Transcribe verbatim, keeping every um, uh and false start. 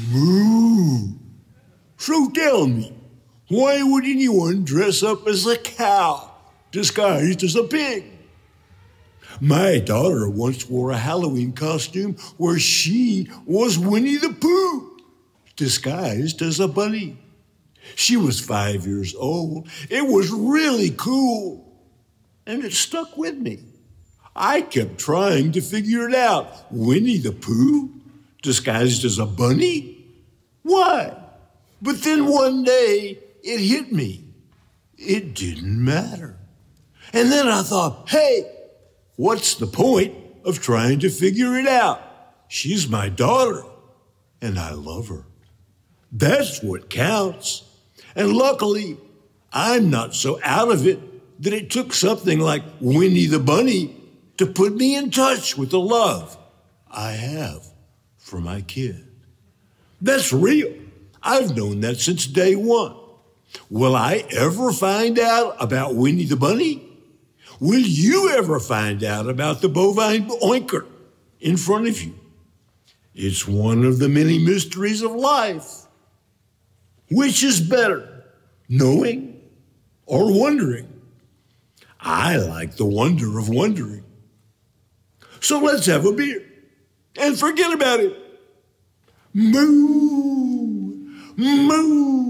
Moo. So tell me, why would anyone dress up as a cow disguised as a pig? My daughter once wore a Halloween costume where she was Winnie the Pooh, disguised as a bunny. She was five years old. It was really cool, and it stuck with me. I kept trying to figure it out. Winnie the Pooh, disguised as a bunny? Why? But then one day, it hit me. It didn't matter. And then I thought, hey, what's the point of trying to figure it out? She's my daughter, and I love her. That's what counts. And luckily, I'm not so out of it that it took something like Winnie the Bunny to put me in touch with the love I have for my kid. That's real. I've known that since day one. Will I ever find out about Winnie the Bunny? Will you ever find out about the bovine oinker in front of you? It's one of the many mysteries of life. Which is better, knowing or wondering? I like the wonder of wondering. So let's have a beer and forget about it. Moo, moo.